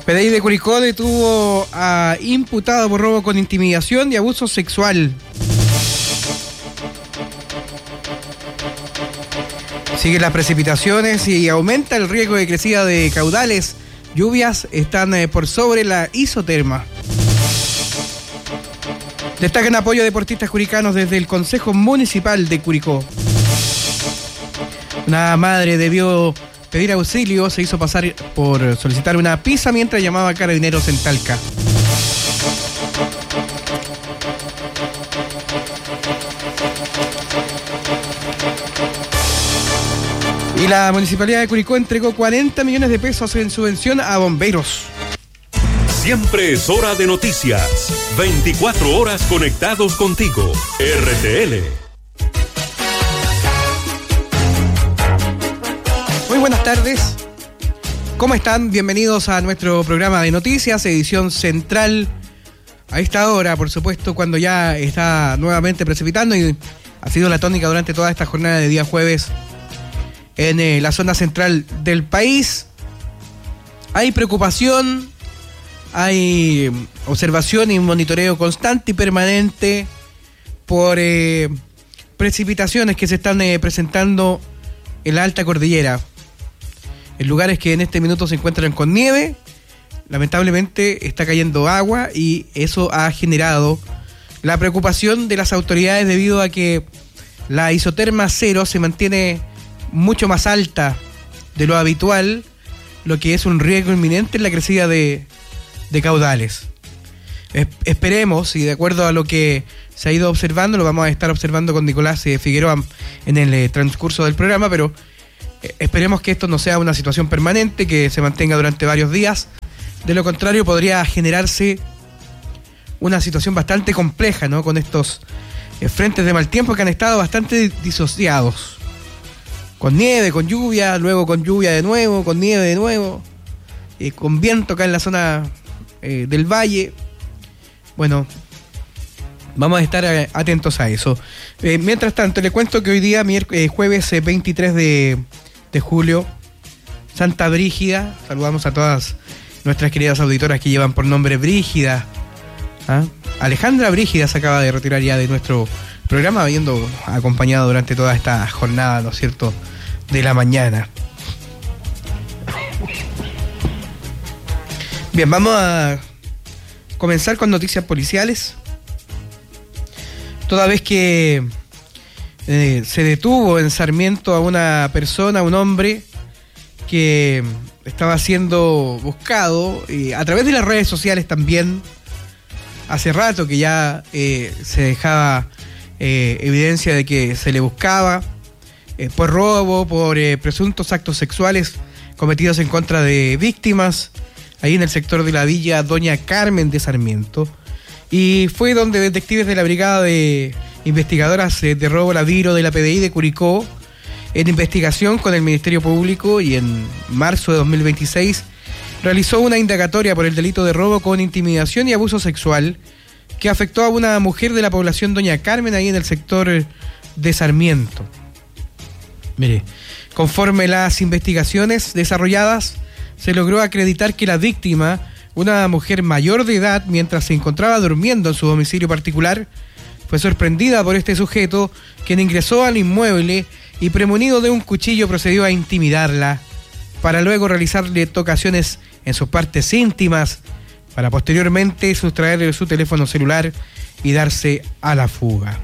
PDI de Curicó detuvo a imputado por robo con intimidación y abuso sexual. Siguen las precipitaciones y aumenta el riesgo de crecida de caudales. Lluvias están por sobre la isoterma. Destacan apoyo a deportistas curicanos desde el Consejo Municipal de Curicó. Una madre debió pedir auxilio, se hizo pasar por solicitar una pizza mientras llamaba a carabineros en Talca. Y la Municipalidad de Curicó entregó 40 millones de pesos en subvención a bomberos. Siempre es hora de noticias. 24 horas conectados contigo. RTL. Muy buenas tardes. ¿Cómo están? Bienvenidos a nuestro programa de noticias, edición central. A esta hora, por supuesto, cuando ya está nuevamente precipitando y ha sido la tónica durante toda esta jornada de día jueves en la zona central del país. Hay preocupación, hay observación y monitoreo constante y permanente por precipitaciones que se están presentando en la alta cordillera, en lugares que en este minuto se encuentran con nieve. Lamentablemente está cayendo agua y eso ha generado la preocupación de las autoridades debido a que la isoterma cero se mantiene mucho más alta de lo habitual, lo que es un riesgo inminente en la crecida de caudales. Esperemos, y de acuerdo a lo que se ha ido observando, lo vamos a estar observando con Nicolás Figueroa en el transcurso del programa, pero esperemos que esto no sea una situación permanente, que se mantenga durante varios días. De lo contrario, podría generarse una situación bastante compleja, ¿no? Con estos frentes de mal tiempo que han estado bastante disociados. Con nieve, con lluvia, luego con lluvia de nuevo, con nieve de nuevo, con viento acá en la zona del valle. Bueno, vamos a estar atentos a eso. Mientras tanto, le cuento que hoy día, jueves 23 de julio, Santa Brígida. Saludamos a todas nuestras queridas auditoras que llevan por nombre Brígida. Alejandra Brígida se acaba de retirar ya de nuestro programa, habiendo acompañado durante toda esta jornada, ¿no es cierto?, de la mañana. Bien, vamos a comenzar con noticias policiales. Toda vez que se detuvo en Sarmiento a una persona, un hombre, que estaba siendo buscado a través de las redes sociales también. Hace rato que ya se dejaba evidencia de que se le buscaba por robo, por presuntos actos sexuales cometidos en contra de víctimas, ahí en el sector de la Villa Doña Carmen de Sarmiento. Y fue donde detectives de la Brigada de Investigadoras de Robo Ladiro de la PDI de Curicó, en investigación con el Ministerio Público, y en marzo de 2026 realizó una indagatoria por el delito de robo con intimidación y abuso sexual que afectó a una mujer de la población Doña Carmen, ahí en el sector de Sarmiento. Mire, conforme las investigaciones desarrolladas, se logró acreditar que la víctima, una mujer mayor de edad, mientras se encontraba durmiendo en su domicilio particular, fue sorprendida por este sujeto, quien ingresó al inmueble y, premunido de un cuchillo, procedió a intimidarla, para luego realizarle tocaciones en sus partes íntimas, para posteriormente sustraerle su teléfono celular y darse a la fuga.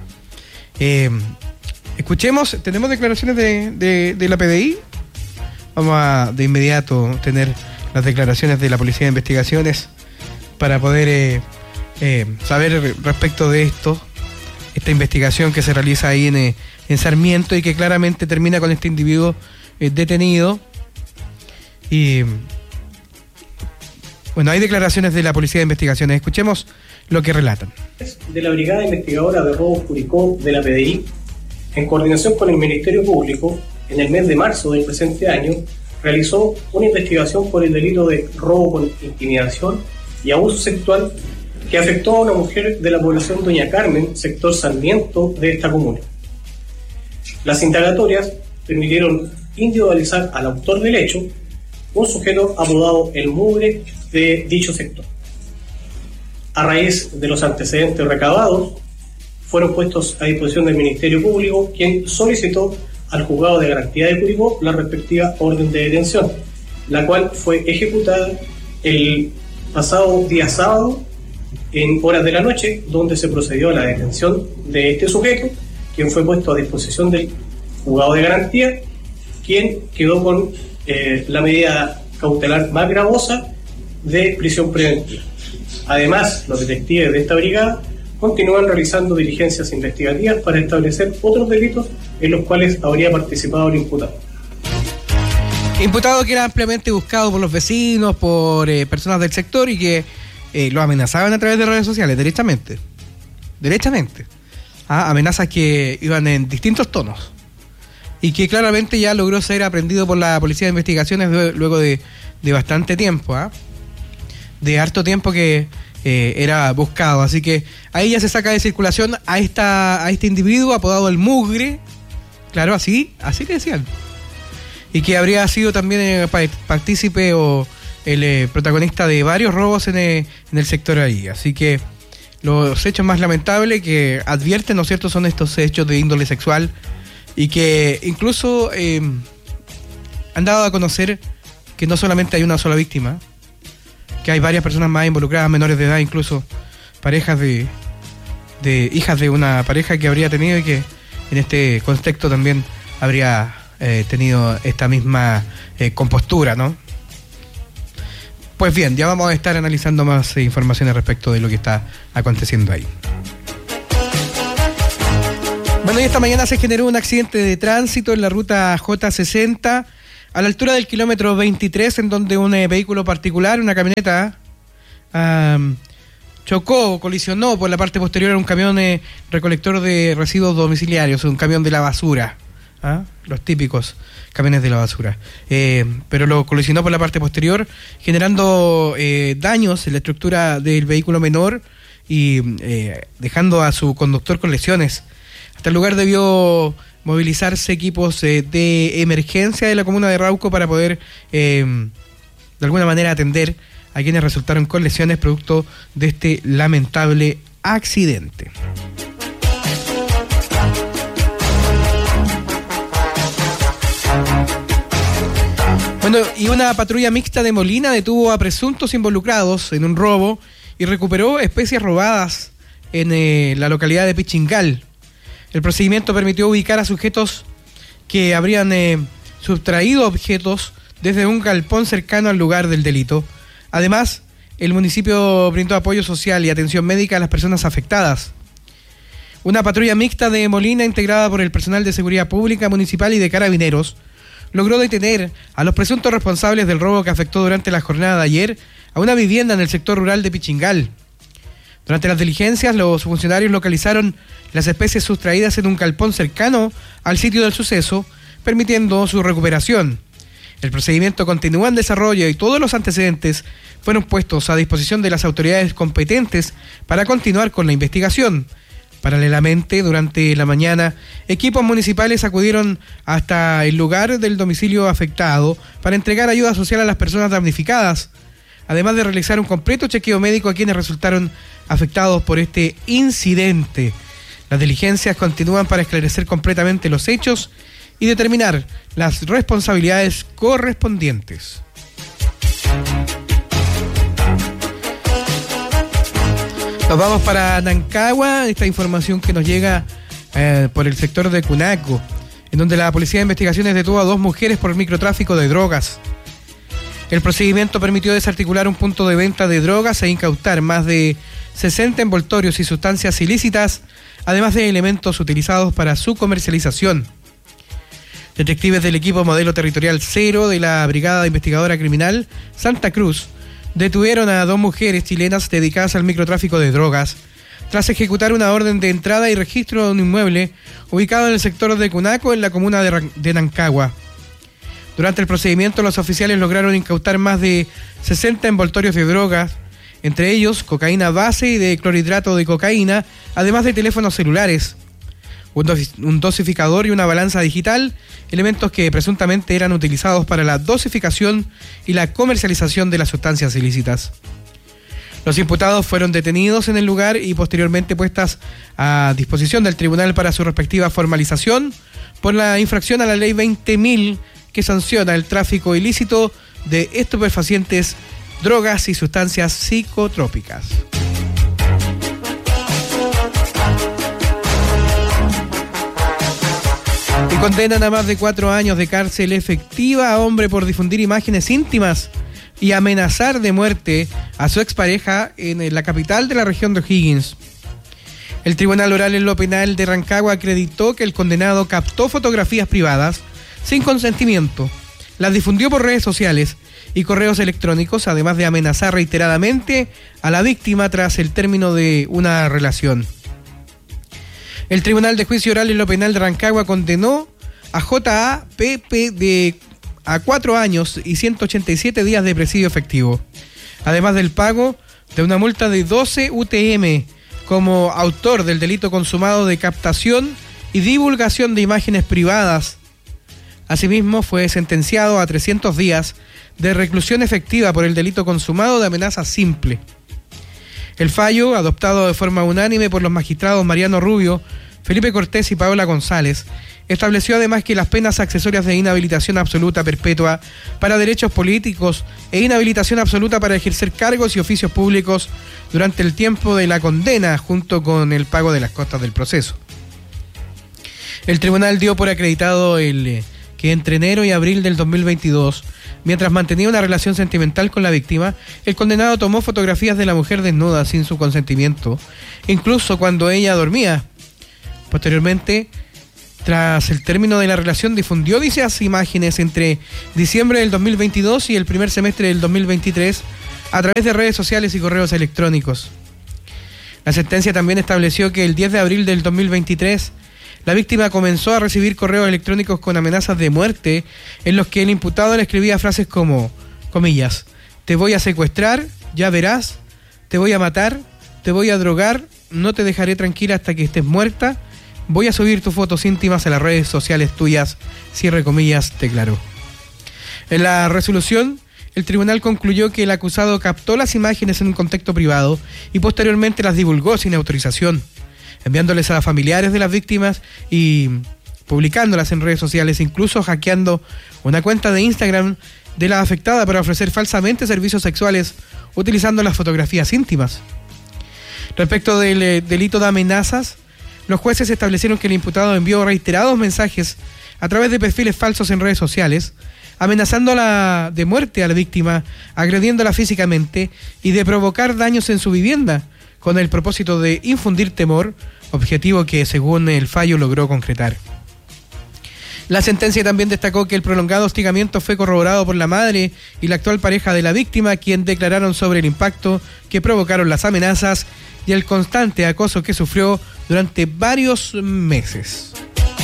Escuchemos, tenemos declaraciones de la PDI. Vamos a de inmediato tener las declaraciones de la Policía de Investigaciones para poder saber respecto de esta investigación que se realiza ahí en Sarmiento y que claramente termina con este individuo detenido. Y bueno, hay declaraciones de la Policía de Investigaciones. Escuchemos lo que relatan. De la Brigada Investigadora de Robos Curicó de la PDI, en coordinación con el Ministerio Público, en el mes de marzo del presente año, realizó una investigación por el delito de robo con intimidación y abuso sexual que afectó a una mujer de la población Doña Carmen, sector Sarmiento de esta comuna. Las indagatorias permitieron individualizar al autor del hecho, un sujeto apodado El Mugre de dicho sector. A raíz de los antecedentes recabados, fueron puestos a disposición del Ministerio Público, quien solicitó al Juzgado de Garantía de Curicó la respectiva orden de detención, la cual fue ejecutada el pasado día sábado en horas de la noche, donde se procedió a la detención de este sujeto, quien fue puesto a disposición del Juzgado de Garantía, quien quedó con la medida cautelar más gravosa de prisión preventiva. Además, los detectives de esta brigada continúan realizando diligencias investigativas para establecer otros delitos en los cuales habría participado el imputado. Imputado que era ampliamente buscado por los vecinos, por personas del sector y que lo amenazaban a través de redes sociales, derechamente. Amenazas que iban en distintos tonos y que claramente ya logró ser aprendido por la Policía de Investigaciones luego de bastante tiempo, de harto tiempo que era buscado. Así que ahí ya se saca de circulación a este individuo apodado El Mugre, claro, así le decían, y que habría sido también partícipe o el protagonista de varios robos en el sector ahí. Así que los hechos más lamentables que advierten, ¿no es cierto?, son estos hechos de índole sexual y que incluso han dado a conocer que no solamente hay una sola víctima, que hay varias personas más involucradas, menores de edad, incluso parejas de hijas de una pareja que habría tenido y que en este contexto también habría tenido esta misma compostura, ¿no? Pues bien, ya vamos a estar analizando más informaciones respecto de lo que está aconteciendo ahí. Bueno, y esta mañana se generó un accidente de tránsito en la ruta J60 a la altura del kilómetro 23, en donde un vehículo particular, una camioneta, colisionó por la parte posterior a un camión recolector de residuos domiciliarios, un camión de la basura, los típicos camiones de la basura, pero lo colisionó por la parte posterior, generando daños en la estructura del vehículo menor y dejando a su conductor con lesiones. Hasta el lugar debió movilizarse equipos de emergencia de la comuna de Rauco para poder de alguna manera atender a quienes resultaron con lesiones producto de este lamentable accidente. Bueno, y una patrulla mixta de Molina detuvo a presuntos involucrados en un robo y recuperó especies robadas en la localidad de Pichingal. El procedimiento permitió ubicar a sujetos que habrían sustraído objetos desde un galpón cercano al lugar del delito. Además, el municipio brindó apoyo social y atención médica a las personas afectadas. Una patrulla mixta de Molina, integrada por el personal de seguridad pública municipal y de carabineros, logró detener a los presuntos responsables del robo que afectó durante la jornada de ayer a una vivienda en el sector rural de Pichingal. Durante las diligencias, los funcionarios localizaron las especies sustraídas en un galpón cercano al sitio del suceso, permitiendo su recuperación. El procedimiento continúa en desarrollo y todos los antecedentes fueron puestos a disposición de las autoridades competentes para continuar con la investigación. Paralelamente, durante la mañana, equipos municipales acudieron hasta el lugar del domicilio afectado para entregar ayuda social a las personas damnificadas, además de realizar un completo chequeo médico a quienes resultaron afectados por este incidente. Las diligencias continúan para esclarecer completamente los hechos y determinar las responsabilidades correspondientes. Nos vamos para Nancagua, esta información que nos llega por el sector de Cunaco, en donde la Policía de Investigaciones detuvo a 2 mujeres por microtráfico de drogas. El procedimiento permitió desarticular un punto de venta de drogas e incautar más de 60 envoltorios y sustancias ilícitas, además de elementos utilizados para su comercialización. Detectives del equipo Modelo Territorial 0 de la Brigada Investigadora Criminal Santa Cruz detuvieron a 2 mujeres chilenas dedicadas al microtráfico de drogas, tras ejecutar una orden de entrada y registro de un inmueble ubicado en el sector de Cunaco, en la comuna de Nancagua. Durante el procedimiento, los oficiales lograron incautar más de 60 envoltorios de drogas, entre ellos cocaína base y de clorhidrato de cocaína, además de teléfonos celulares. un dosificador y una balanza digital, elementos que presuntamente eran utilizados para la dosificación y la comercialización de las sustancias ilícitas. Los imputados fueron detenidos en el lugar y posteriormente puestas a disposición del tribunal para su respectiva formalización por la infracción a la ley 20.000 que sanciona el tráfico ilícito de estupefacientes, drogas y sustancias psicotrópicas. Y condenan a más de 4 años de cárcel efectiva a hombre por difundir imágenes íntimas y amenazar de muerte a su expareja en la capital de la región de O'Higgins. El Tribunal Oral en lo Penal de Rancagua acreditó que el condenado captó fotografías privadas sin consentimiento, las difundió por redes sociales y correos electrónicos, además de amenazar reiteradamente a la víctima tras el término de una relación. El Tribunal de Juicio Oral en lo Penal de Rancagua condenó a J.A.P.P. a 4 años y 187 días de presidio efectivo, además del pago de una multa de 12 UTM como autor del delito consumado de captación y divulgación de imágenes privadas. Asimismo, fue sentenciado a 300 días de reclusión efectiva por el delito consumado de amenaza simple. El fallo, adoptado de forma unánime por los magistrados Mariano Rubio, Felipe Cortés y Paola González, estableció además que las penas accesorias de inhabilitación absoluta perpetua para derechos políticos e inhabilitación absoluta para ejercer cargos y oficios públicos durante el tiempo de la condena, junto con el pago de las costas del proceso. El tribunal dio por acreditado que entre enero y abril del 2022, mientras mantenía una relación sentimental con la víctima, el condenado tomó fotografías de la mujer desnuda sin su consentimiento, incluso cuando ella dormía. Posteriormente, tras el término de la relación, difundió dichas imágenes entre diciembre del 2022 y el primer semestre del 2023 a través de redes sociales y correos electrónicos. La sentencia también estableció que el 10 de abril del 2023 la víctima comenzó a recibir correos electrónicos con amenazas de muerte en los que el imputado le escribía frases como, comillas, te voy a secuestrar, ya verás, te voy a matar, te voy a drogar, no te dejaré tranquila hasta que estés muerta, voy a subir tus fotos íntimas a las redes sociales tuyas, cierre comillas, declaró. En la resolución, el tribunal concluyó que el acusado captó las imágenes en un contexto privado y posteriormente las divulgó sin autorización, enviándoles a familiares de las víctimas y publicándolas en redes sociales, incluso hackeando una cuenta de Instagram de la afectada para ofrecer falsamente servicios sexuales utilizando las fotografías íntimas. Respecto del delito de amenazas, los jueces establecieron que el imputado envió reiterados mensajes a través de perfiles falsos en redes sociales, amenazándola de muerte a la víctima, agrediéndola físicamente y de provocar daños en su vivienda, con el propósito de infundir temor, objetivo que según el fallo logró concretar. La sentencia también destacó que el prolongado hostigamiento fue corroborado por la madre y la actual pareja de la víctima, quien declararon sobre el impacto que provocaron las amenazas y el constante acoso que sufrió durante varios meses.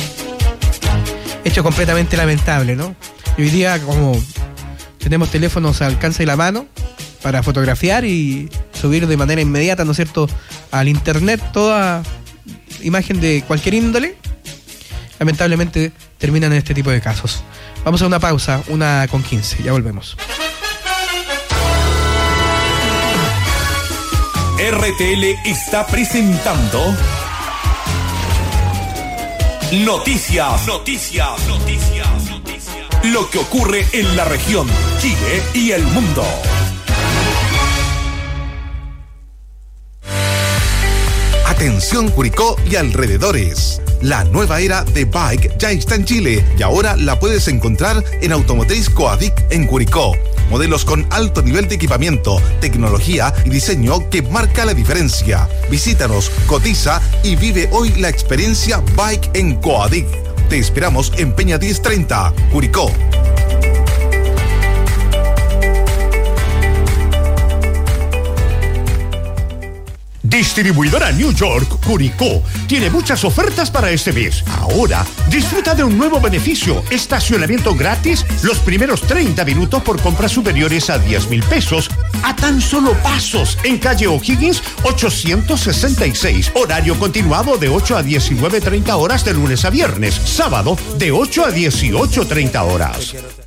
Hecho completamente lamentable, ¿no? Y hoy día, como tenemos teléfonos al alcance de la mano para fotografiar y subir de manera inmediata, ¿no es cierto?, al internet toda imagen de cualquier índole, lamentablemente terminan en este tipo de casos. Vamos a una pausa, 1:15, ya volvemos. RTL está presentando Noticias. Lo que ocurre en la región, Chile y el mundo. Atención Curicó y alrededores. La nueva era de Bike ya está en Chile y ahora la puedes encontrar en Automotriz Coadic en Curicó. Modelos con alto nivel de equipamiento, tecnología y diseño que marca la diferencia. Visítanos, cotiza y vive hoy la experiencia Bike en Coadic. Te esperamos en Peña 1030, Curicó. Distribuidora New York, Curicó, tiene muchas ofertas para este mes. Ahora, disfruta de un nuevo beneficio: estacionamiento gratis los primeros 30 minutos por compras superiores a 10,000 pesos, a tan solo pasos, en calle O'Higgins 866. Horario continuado de 8 a 19:30 horas de lunes a viernes. Sábado de 8 a 18:30 horas.